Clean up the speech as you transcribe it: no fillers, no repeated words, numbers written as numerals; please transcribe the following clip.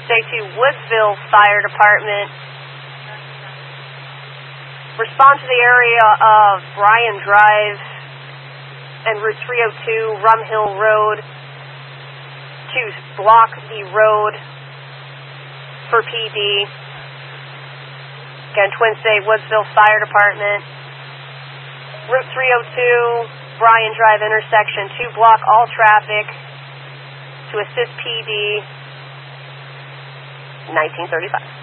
State to Woodsville Fire Department. Respond to the area of Bryan Drive and Route 302, Rum Hill Road, to block the road for PD. Again, Twin State, Woodsville Fire Department. Route 302, Bryan Drive intersection, to block all traffic to assist PD. 1935.